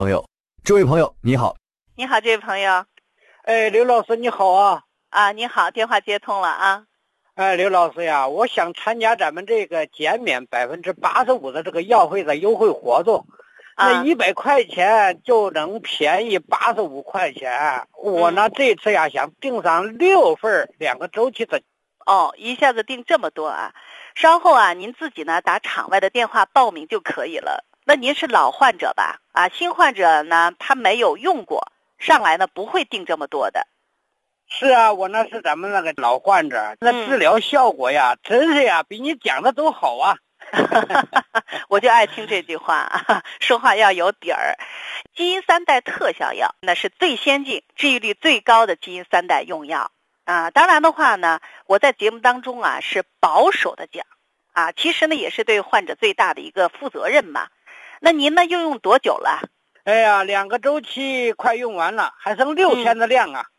朋友，这位朋友你好。 你好，这位朋友。 刘老师你好啊。 你好，电话接通了啊。 刘老师呀，我想参加咱们这个减免85%的这个药费的优惠活动，那100块钱就能便宜85块钱。我呢这次呀想订上6份2个周期的。 一下子订这么多啊。稍后啊您自己呢打场外的电话报名就可以了。那您是老患者吧？新患者呢他没有用过，上来呢不会订这么多的。 是啊，我那是咱们那个老患者，那治疗效果呀，真是呀比你讲的都好啊。 我就爱听这句话，说话要有底儿。基因3代特效药那是最先进、治愈率最高的基因3代用药当然的话呢，我在节目当中是保守的讲其实呢也是对患者最大的一个负责任嘛。那您呢又用多久了 ？2个周期快用完了，还剩6天的量啊。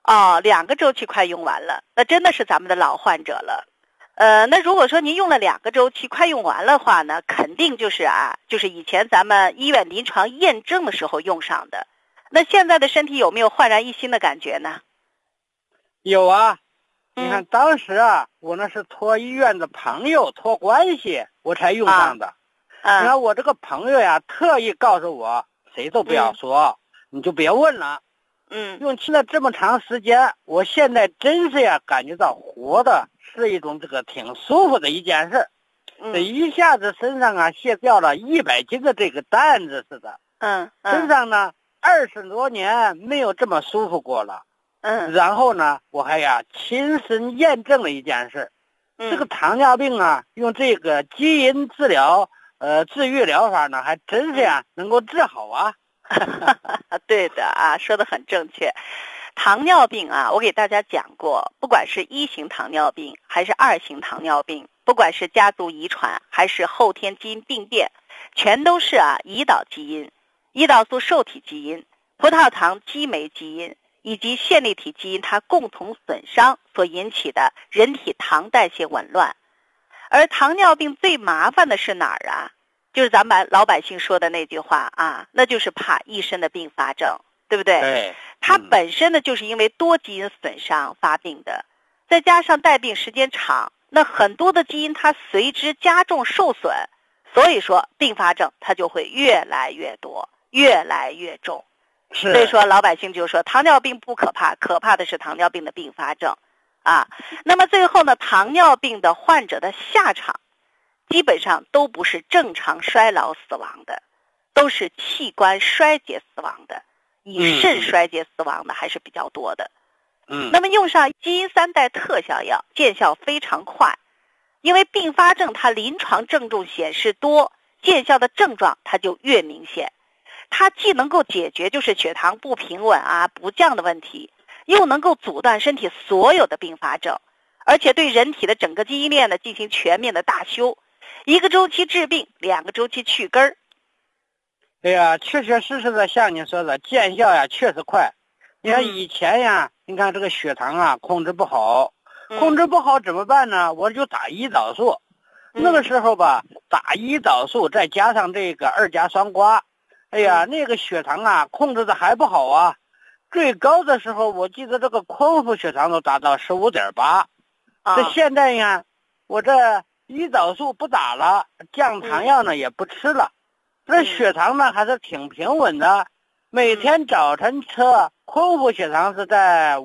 2个周期快用完了，那真的是咱们的老患者了。那如果说您用了2个周期快用完了的话呢，肯定就是以前咱们医院临床验证的时候用上的。那现在的身体有没有焕然一新的感觉呢？ 有啊。你看当时我那是托医院的朋友托关系我才用上的。你看我这个朋友呀特意告诉我，谁都不要说，你就别问了。用期了这么长时间，我现在真是感觉到活的是一种这个挺舒服的一件事。这一下子身上卸掉了100斤的这个担子似的。身上呢20多年没有这么舒服过了。然后呢我还亲身验证了一件事。这个糖尿病用这个基因治疗治愈疗法呢还真是能够治好啊。 对的说得很正确。糖尿病我给大家讲过，不管是1型糖尿病还是2型糖尿病，不管是家族遗传还是后天基因病变，全都是胰岛基因、胰岛素受体基因、葡萄糖激酶基因以及线粒体基因它共同损伤所引起的人体糖代谢紊乱。而糖尿病最麻烦的是哪儿就是咱们老百姓说的那句话那就是怕一身的并发症，对不对？ 对。 它本身呢就是因为多基因损伤发病的，再加上带病时间长，那很多的基因它随之加重受损，所以说并发症它就会越来越多，越来越重。所以说老百姓就说糖尿病不可怕，可怕的是糖尿病的并发症那么最后呢，糖尿病的患者的下场基本上都不是正常衰老死亡的，都是器官衰竭死亡的，以肾衰竭死亡的还是比较多的。那么用上基因3代特效药见效非常快，因为并发症它临床症状显示多，见效的症状它就越明显。它既能够解决就是血糖不平稳不降的问题，又能够阻断身体所有的并发症，而且对人体的整个基因链呢进行全面的大修。1个周期治病，2个周期去根儿。 确确实实的像你说的，见效确实快。你看以前你看这个血糖控制不好，控制不好怎么办呢？我就打胰岛素。那个时候吧，打胰岛素再加上这个2甲双胍，那个血糖控制的还不好最高的时候我记得这个空腹血糖都达到15.8。这现在我这胰岛素不打了，降糖药呢也不吃了，这血糖呢还是挺平稳的。每天早晨测空腹血糖是在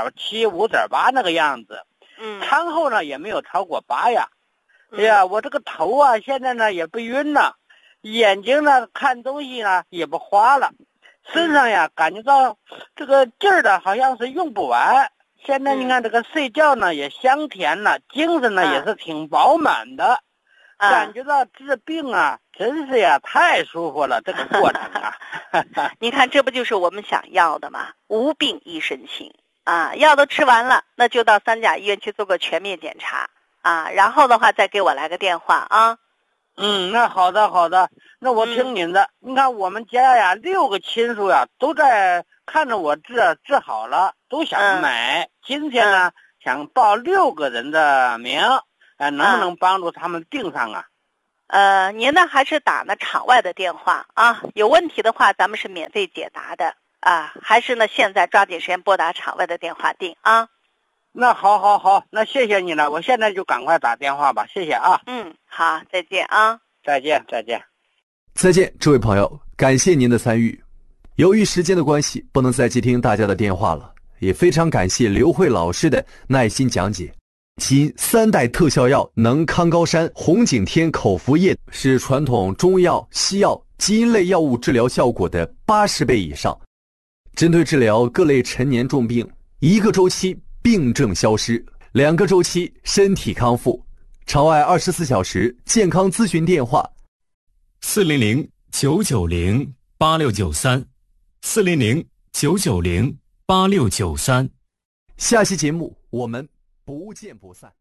5.7、5.8那个样子。餐后呢也没有超过8。我这个头现在呢也不晕了，眼睛呢看东西呢也不花了，身上感觉到这个劲儿的好像是用不完。现在你看这个睡觉呢也香甜了，精神呢也是挺饱满的，感觉到治病真是太舒服了这个过程你看这不就是我们想要的吗？无病一身轻药都吃完了，那就到3甲医院去做个全面检查然后的话再给我来个电话那好的好的，那我听您的。你看我们家6个亲属都在看着我治好了，都想买。今天呢想报6个人的名，能不能帮助他们订上您呢还是打呢场外的电话啊，有问题的话咱们是免费解答的啊，还是呢现在抓紧时间拨打场外的电话订啊。 那好，那谢谢你了，我现在就赶快打电话吧，谢谢啊。 好，再见啊。 再见。 再见，这位朋友，感谢您的参与。由于时间的关系，不能再接听大家的电话了，也非常感谢刘慧老师的耐心讲解。基因3代特效药能康高山红景天口服液是传统中药、西药、基因类药物治疗效果的80倍以上，针对治疗各类陈年重病，1个周期病症消失，2个周期身体康复。场外24小时健康咨询电话 400-990-8693，400-990-8693。 下期节目我们不见不散。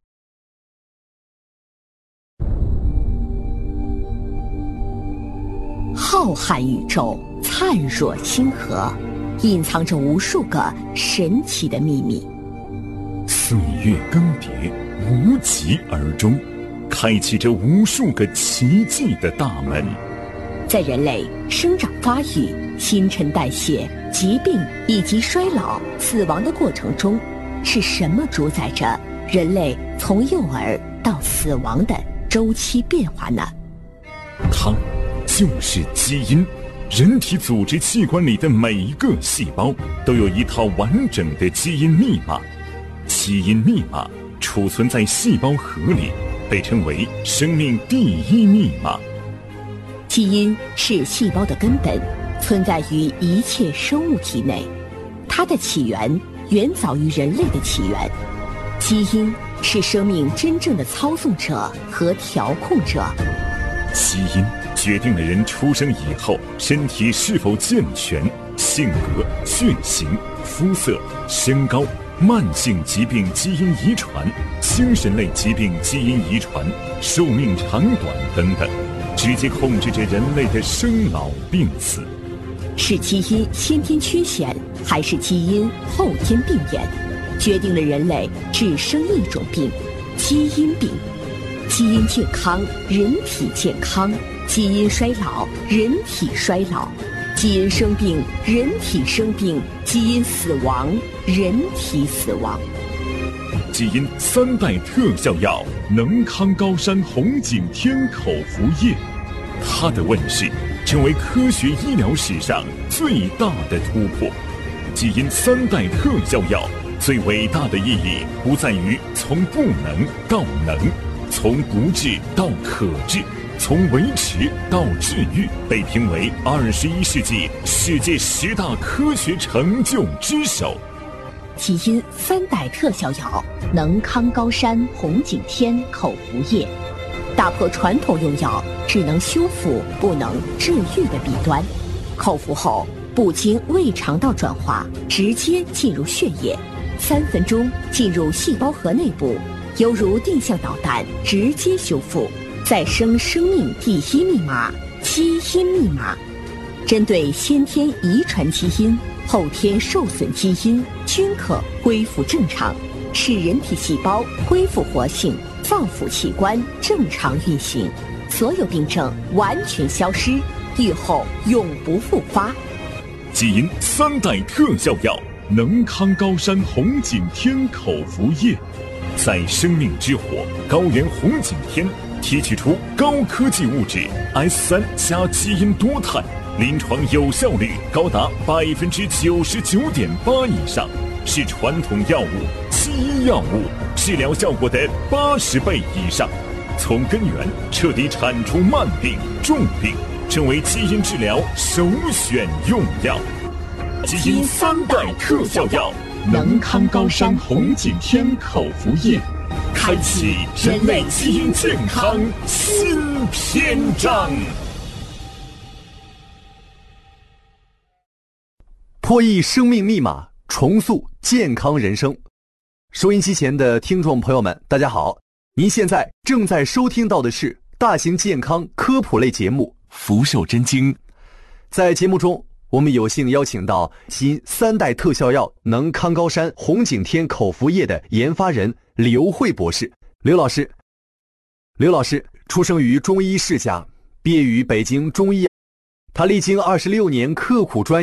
浩瀚宇宙，灿若星河，隐藏着无数个神奇的秘密。 岁月更迭，无疾而终，开启着无数个奇迹的大门。 在人类生长发育、新陈代谢、疾病以及衰老、死亡的过程中，是什么主宰着人类从幼儿到死亡的周期变化呢？ 它就是基因。人体组织器官里的每一个细胞都有一套完整的基因密码，基因密码储存在细胞核里，被称为生命第一密码。 基因是细胞的根本，存在于一切生物体内。它的起源远早于人类的起源。基因是生命真正的操纵者和调控者。 基因决定了人出生以后身体是否健全，性格、血型、肤色、身高、慢性疾病基因遗传、精神类疾病基因遗传、寿命长短等等，直接控制着人类的生老病死。 是基因先天缺陷，还是基因后天病变，决定了人类只生一种病——基因病。基因健康，人体健康；基因衰老，人体衰老；基因生病，人体生病；基因死亡，人体死亡。 基因3代特效药能康高山红景天口服液，它的问世成为科学医疗史上最大的突破。基因3代特效药最伟大的意义不在于从不能到能，从不治到可治，从维持到治愈，被评为21世纪世界10大科学成就之首。 基因3代特效药能康高山红景天口服液，打破传统用药只能修复不能治愈的弊端。口服后不经胃肠道转化，直接进入血液，3分钟进入细胞核内部，犹如定向导弹，直接修复，再生生命第一密码——基因密码。针对先天遗传基因、后天受损基因均可恢复正常，使人体细胞恢复活性，脏腑器官正常运行，所有病症完全消失，愈后永不复发。 基因3代特效药能康高山红景天口服液，在生命之火高原红景天提取出高科技物质 S3 加基因多肽，临床有效率高达99.8%以上，是传统药物、基因药物治疗效果的80倍以上，从根源彻底铲除慢病、重病，成为基因治疗首选用药。基因3代特效药能康高山红景天口服液，开启人类基因健康新篇章。 破译生命密码，重塑健康人生。收音机前的听众朋友们，大家好，您现在正在收听到的是大型健康科普类节目《福寿真经》。在节目中，我们有幸邀请到基因3代特效药能康高山红景天口服液的研发人刘慧博士。刘老师， 出生于中医世家，毕业于北京中医。他历经26年刻苦专